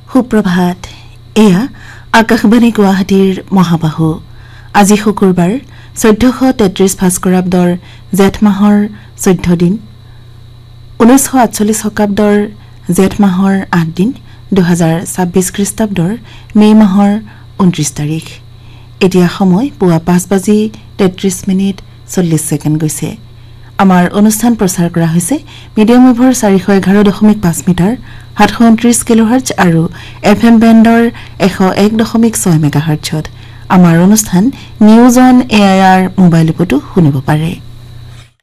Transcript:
সুপ্ৰভাত এয়া আকাশবাণী গুৱাহাটীৰ মহাবাহু আজি শুকুৰবাৰ 1433 ভাস্কৰাব্দৰ জেঠ মাহৰ 14 দিন 1948 শকাব্দৰ জেঠ মাহৰ 8 দিন 2026 খ্ৰীষ্টাব্দৰ মে মাহৰ 29 তাৰিখ এতিয়া সময় পুৱা 5:33 গৈছে আমাৰ অনুষ্ঠান প্ৰচাৰ কৰা হৈছে মিডিয়াম ৱেভৰ 411.5 মিটাৰ 729 কিলোহাৰ্টজ আৰু এফএম বেণ্ডৰ 101.6 মেগাহাৰ্টজত আমাৰ অনুষ্ঠান নিউজ অন এআইআৰ মোবাইল এপতো শুনিব পাৰে